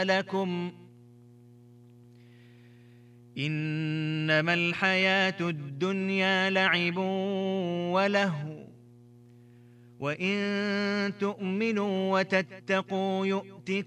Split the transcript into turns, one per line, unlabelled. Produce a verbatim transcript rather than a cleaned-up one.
لكم إنما الحياة الدنيا لعب ولهو وإن تؤمنوا وتتقوا يؤتكم